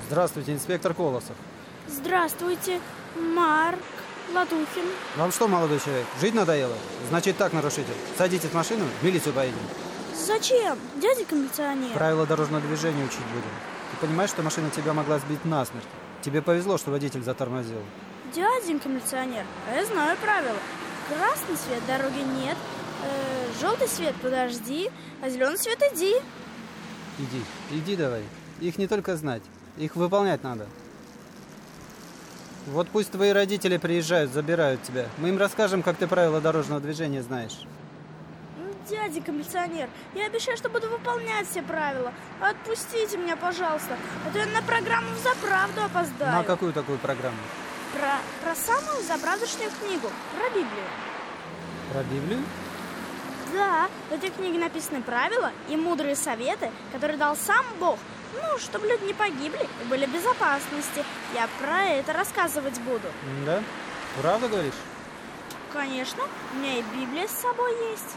Здравствуйте, инспектор Колосов. Здравствуйте, Марк Ладухин. Вам что, молодой человек, жить надоело? Значит так, нарушитель, садитесь в машину, в милицию поедем. Зачем, дядя милиционер? Правила дорожного движения учить будем. Ты понимаешь, что машина тебя могла сбить насмерть? Тебе повезло, что водитель затормозил. Дяденька милиционер, а я знаю правила. Красный свет, дороги нет. Желтый свет, подожди. А зеленый свет, иди. Иди давай. Их не только знать, их выполнять надо. Вот пусть твои родители приезжают, забирают тебя. Мы им расскажем, как ты правила дорожного движения знаешь. Дяденька милиционер, я обещаю, что буду выполнять все правила. Отпустите меня, пожалуйста, а то я на программу «Взаправду» опоздаю. На какую такую программу? Про самую заправдошнюю книгу, про Библию. Про Библию? Да, в этой книге написаны правила и мудрые советы, которые дал сам Бог. Ну, чтобы люди не погибли и были в безопасности. Я про это рассказывать буду. Да? Правда говоришь? Конечно, у меня и Библия с собой есть.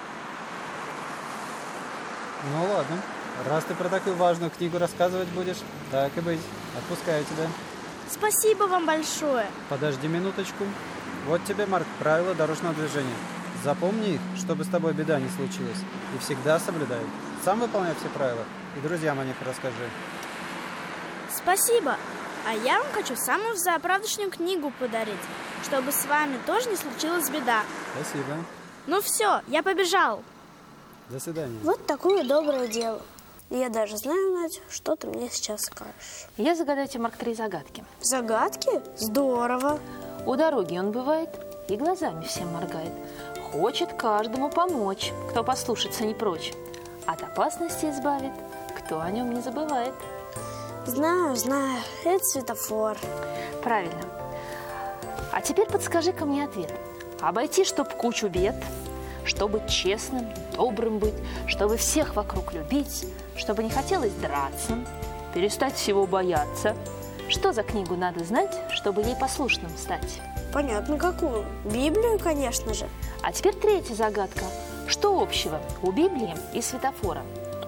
Ну ладно, раз ты про такую важную книгу рассказывать будешь, так и быть, отпускаю тебя. Спасибо вам большое. Подожди минуточку. Вот тебе, Марк, правила дорожного движения. Запомни их, чтобы с тобой беда не случилась. И всегда соблюдай. Сам выполняй все правила. И друзьям о них расскажи. Спасибо. А я вам хочу самую заправдошнюю книгу подарить, чтобы с вами тоже не случилась беда. Спасибо. Ну все, я побежал. До свидания. Вот такое доброе дело. И я даже знаю, Надя, что ты мне сейчас скажешь. Я загадаю тебе, Марк, 3 загадки. Загадки? Здорово. У дороги он бывает и глазами всем моргает. Хочет каждому помочь, кто послушаться не прочь. От опасности избавит, кто о нем не забывает. Знаю, это светофор. Правильно. А теперь подскажи-ка мне ответ. Обойти, чтоб кучу бед, чтобы честным, добрым быть, чтобы всех вокруг любить, чтобы не хотелось драться, перестать всего бояться. Что за книгу надо знать, чтобы ей послушным стать? Понятно, какую. Библию, конечно же. А теперь 3 загадка. Что общего у Библии и светофора?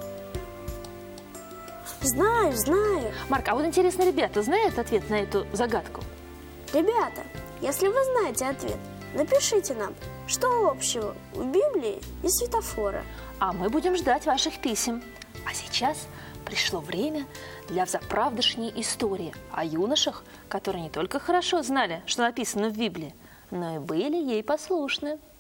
Знаю. Марк, а вот интересно, ребята знают ответ на эту загадку? Ребята, если вы знаете ответ, напишите нам, что общего у Библии и светофора. А мы будем ждать ваших писем. А сейчас пришло время для взаправдошней истории о юношах, которые не только хорошо знали, что написано в Библии, но и были ей послушны.